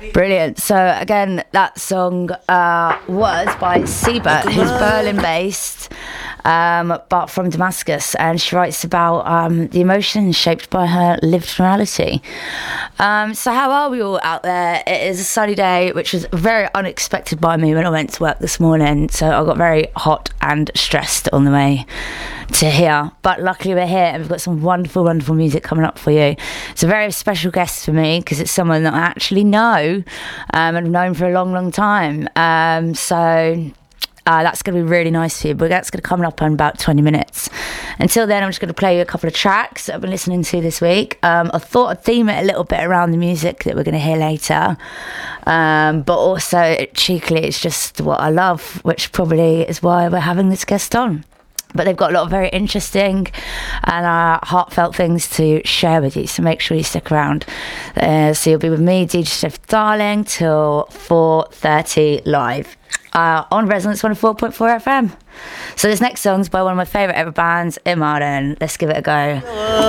Brilliant. So again, that song was by Siebert, who's Berlin-based, but from Damascus, and she writes about the emotions shaped by her lived reality. So how are we all out there? It is a sunny day, which was very unexpected by me when I went to work this morning. So I got very hot and stressed on the way to here, but luckily we're here and we've got some wonderful music coming up for you. It's a very special guest for me because it's someone that I actually know and have known for a long time, so that's going to be really nice for you, but that's going to come up in about 20 minutes. Until then, I'm just going to play you a couple of tracks that I've been listening to this week. I thought I'd theme it a little bit around the music that we're going to hear later, but also cheekily it's just what I love, which probably is why we're having this guest on. But they've got a lot of very interesting and heartfelt things to share with you, so make sure you stick around. So you'll be with me, DJ Steph Darling, till 4:30 live on Resonance 104.4 FM. So this next song's by one of my favourite ever bands, Imaden. Let's give it a go.